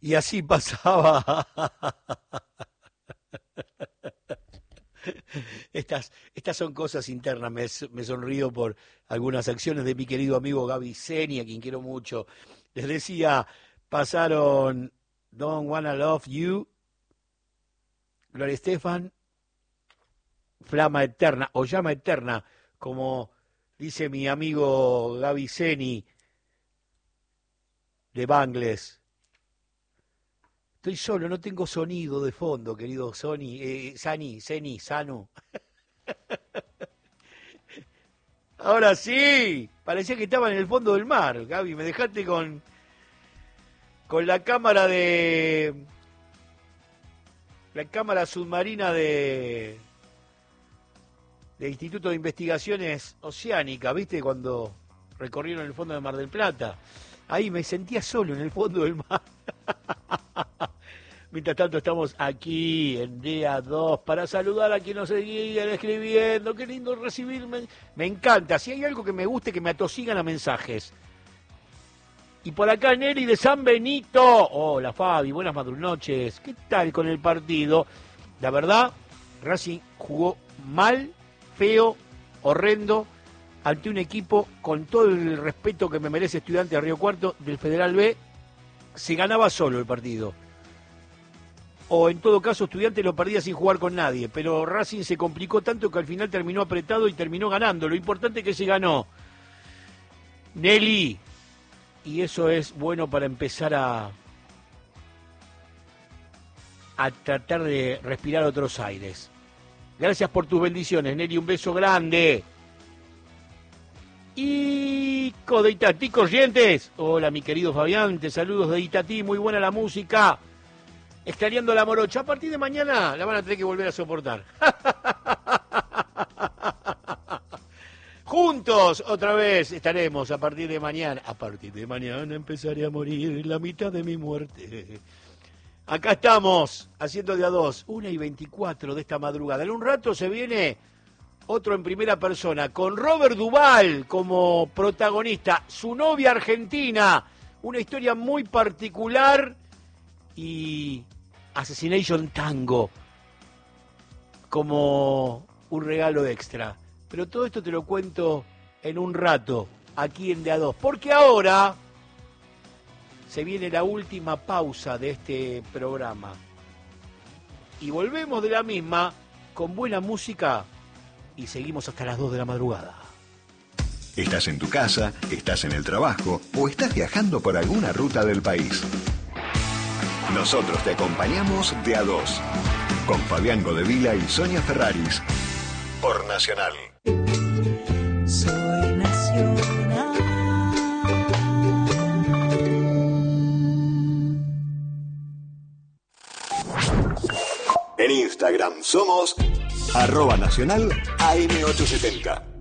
Y así pasaba. Estas son cosas internas, me sonrío por algunas acciones de mi querido amigo Gaby Zeni, a quien quiero mucho. Les decía, pasaron Don't Wanna Love You, Gloria Estefan, Flama Eterna, o Llama Eterna, como dice mi amigo Gaby Zeni, de Bangles. Estoy solo, no tengo sonido de fondo, querido Zeni, Sanu. Ahora sí, parecía que estaba en el fondo del mar, Gaby, me dejaste con la cámara submarina de Instituto de Investigaciones Oceánicas, ¿viste? Cuando recorrieron el fondo de Mar del Plata. Ahí me sentía solo en el fondo del mar. Mientras tanto estamos aquí en día 2 para saludar a quienes nos seguían escribiendo. Qué lindo recibirme. Me encanta. Si hay algo que me guste, que me atosigan a mensajes. Y por acá Nelly de San Benito. Hola Fabi, buenas noches. ¿Qué tal con el partido? La verdad, Racing jugó mal, feo, horrendo, ante un equipo con todo el respeto que me merece Estudiante de Río Cuarto del Federal B. Se ganaba solo el partido. O en todo caso Estudiante lo perdía sin jugar con nadie, pero Racing se complicó tanto que al final terminó apretado y terminó ganando. Lo importante es que se ganó. Nelly, y eso es bueno para empezar a tratar de respirar otros aires. Gracias por tus bendiciones, Nelly, un beso grande. Y de Itatí Corrientes. Hola, mi querido Fabián, te saludos de Itatí, muy buena la música. Extrañando la morocha. A partir de mañana la van a tener que volver a soportar. Juntos otra vez estaremos a partir de mañana. A partir de mañana empezaré a morir la mitad de mi muerte. Acá estamos, haciendo de a dos, 1:24 de esta madrugada. En un rato se viene otro en primera persona, con Robert Duvall como protagonista, su novia argentina, una historia muy particular y Assassination Tango como un regalo extra. Pero todo esto te lo cuento en un rato, aquí en De a dos, porque ahora se viene la última pausa de este programa. Y volvemos de la misma con buena música y seguimos hasta las 2 de la madrugada. ¿Estás en tu casa, estás en el trabajo o estás viajando por alguna ruta del país? Nosotros te acompañamos de a dos, con Fabián Godevila y Sonia Ferraris, por Nacional. Soy Nacional. En Instagram somos @nacional AM870.